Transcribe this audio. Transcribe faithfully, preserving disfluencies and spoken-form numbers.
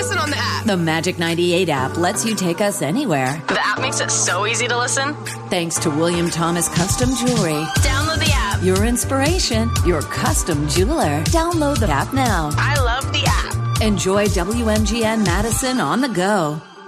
listen on the app? The Magic ninety-eight app lets you take us anywhere. The app makes it so easy to listen. Thanks to William Thomas Custom Jewelry. Download the app. Your inspiration, your custom jeweler. Download the app now. I love the app. Enjoy W M G N Madison on the go.